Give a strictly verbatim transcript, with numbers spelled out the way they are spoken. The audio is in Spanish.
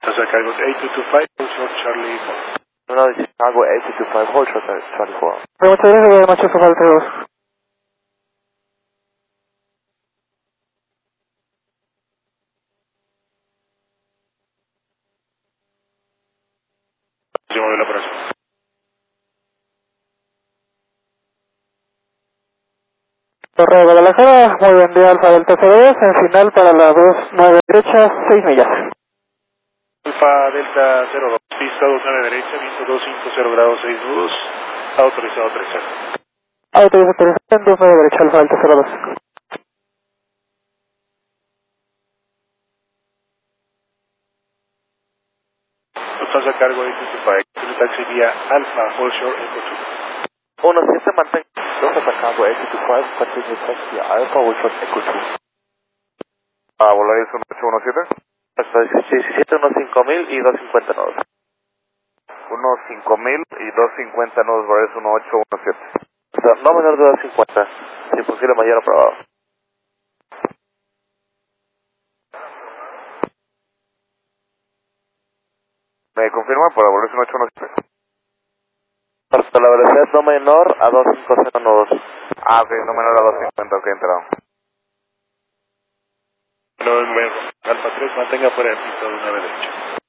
Entonces acá cargo eight two two five, hold short Charlie four. No, this is Chicago eight two two five, hold short Charlie four. Muchas gracias, Macho Falta dos. Yo de la operación. Torre de Guadalajara, muy buen día, Alfa Delta cero dos, en final para la dos nueve derecha, seis millas. Alfa Delta cero dos, pista dos nueve derecha, viento dos cinco cero grados seis nudos, autorizado tres cero. Autorización, autorización, dos nueve derecha, Alfa Delta cero dos. Entonces a cargo eight two two five, el taxi vía Alfa, hold short Echo two. uno siete mantén dos a Chicago eight two two five, continue taxi Alpha, hold short Echo two. Ah, Volaris uno ocho uno siete. Hasta diecisiete, uno cinco mil y dos cincuenta nodos. uno cinco mil y dos cincuenta nodos, Volaris uno ocho uno siete. O sea, no menor de dos cincuenta, si posible mayor o probado. ¿Me confirma para Volaris uno ocho uno siete? Hasta la velocidad no menor a doscientos cincuenta nodos. Ah, ok, no menor a doscientos cincuenta, ok, entrado. No, Alfa tres, mantenga fuera de pista dos nueve derecha.